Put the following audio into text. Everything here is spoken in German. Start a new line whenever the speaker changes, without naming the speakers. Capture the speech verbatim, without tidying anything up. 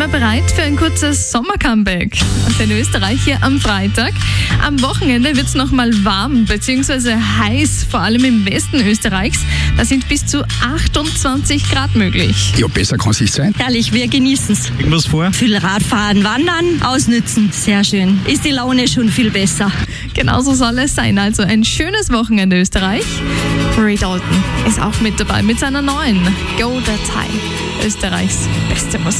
mal bereit für ein kurzes Sommer-Comeback. Und in Österreich hier am Freitag. Am Wochenende wird es nochmal warm bzw. heiß, vor allem im Westen Österreichs. Da sind bis zu achtundzwanzig Grad möglich.
Ja, besser kann es nicht sein.
Herrlich, wir genießen es.
Irgendwas vor?
Viel Radfahren, Wandern, ausnützen. Sehr schön. Ist die Laune schon viel besser.
Genauso soll es sein. Also ein schönes Wochenende Österreich. Ray Dalton ist auch mit dabei mit seiner neuen Go That Time. Österreichs beste Musik.